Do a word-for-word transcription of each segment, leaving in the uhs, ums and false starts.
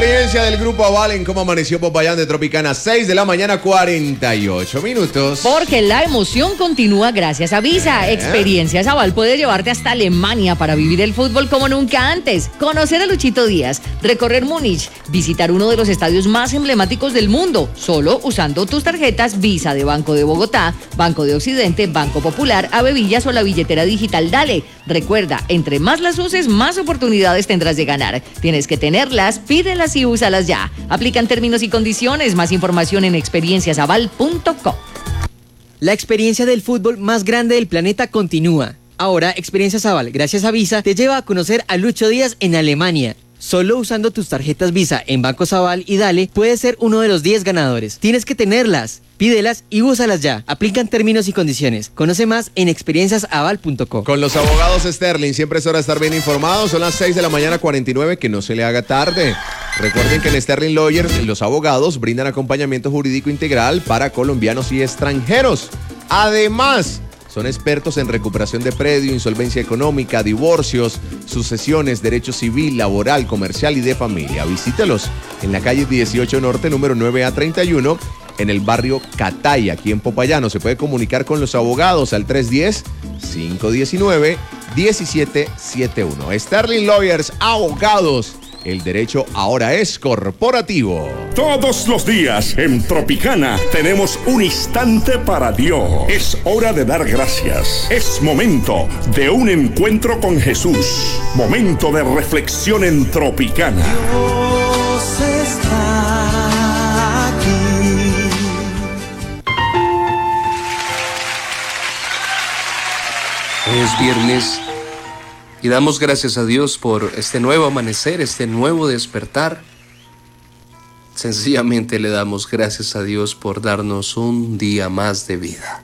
Experiencia del Grupo Aval en cómo amaneció Popayán de Tropicana, seis de la mañana, cuarenta y ocho minutos. Porque la emoción continúa gracias a Visa. ¿Eh? Experiencias Aval puede llevarte hasta Alemania para vivir el fútbol como nunca antes, conocer a Luchito Díaz, recorrer Múnich, visitar uno de los estadios más emblemáticos del mundo, solo usando tus tarjetas Visa de Banco de Bogotá, Banco de Occidente, Banco Popular, Avevillas o la billetera digital Dale. Recuerda, entre más las uses, más oportunidades tendrás de ganar. Tienes que tenerlas, pídelas y úsalas ya. Aplican términos y condiciones. Más información en experiencias aval punto com. La experiencia del fútbol más grande del planeta continúa. Ahora, Experiencias Aval, gracias a Visa, te lleva a conocer a Lucho Díaz en Alemania. Solo usando tus tarjetas Visa en Bancos Aval y Dale, puedes ser uno de los diez ganadores. Tienes que tenerlas, pídelas y úsalas ya. Aplican términos y condiciones. Conoce más en experiencias aval punto com. Con los abogados Sterling, siempre es hora de estar bien informados. Son las seis de la mañana, cuarenta y nueve, que no se le haga tarde. Recuerden que en Sterling Lawyers los abogados brindan acompañamiento jurídico integral para colombianos y extranjeros. Además, son expertos en recuperación de predio, insolvencia económica, divorcios, sucesiones, derecho civil, laboral, comercial y de familia. Visítelos en la calle dieciocho Norte, número nueve A treinta y uno, en el barrio Cataya, aquí en Popayán. Se puede comunicar con los abogados al tres uno cero, cinco uno nueve, uno siete siete uno. Sterling Lawyers, abogados. El derecho ahora es corporativo. Todos los días en Tropicana tenemos un instante para Dios. Es hora de dar gracias. Es momento de un encuentro con Jesús. Momento de reflexión en Tropicana. Dios está aquí. Hoy es viernes y damos gracias a Dios por este nuevo amanecer, este nuevo despertar. Sencillamente le damos gracias a Dios por darnos un día más de vida.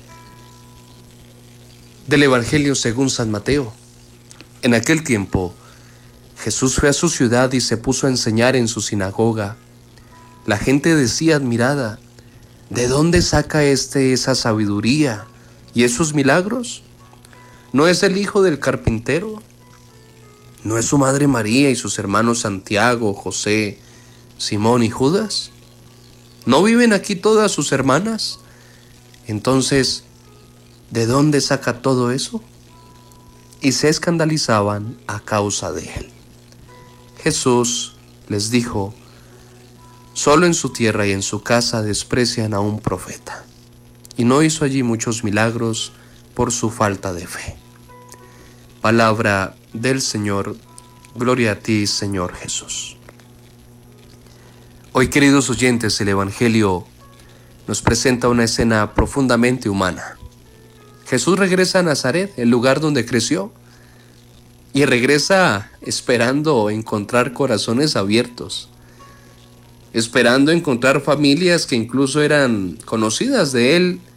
Del Evangelio según San Mateo. En aquel tiempo, Jesús fue a su ciudad y se puso a enseñar en su sinagoga. La gente decía admirada: ¿de dónde saca éste esa sabiduría y esos milagros? ¿No es el hijo del carpintero? ¿No es su madre María y sus hermanos Santiago, José, Simón y Judas? ¿No viven aquí todas sus hermanas? Entonces, ¿de dónde saca todo eso? Y se escandalizaban a causa de él. Jesús les dijo: solo en su tierra y en su casa desprecian a un profeta. Y no hizo allí muchos milagros por su falta de fe. Palabra del Señor. Gloria a ti, Señor Jesús. Hoy, queridos oyentes, el Evangelio nos presenta una escena profundamente humana. Jesús regresa a Nazaret, el lugar donde creció, y regresa esperando encontrar corazones abiertos, esperando encontrar familias que incluso eran conocidas de él,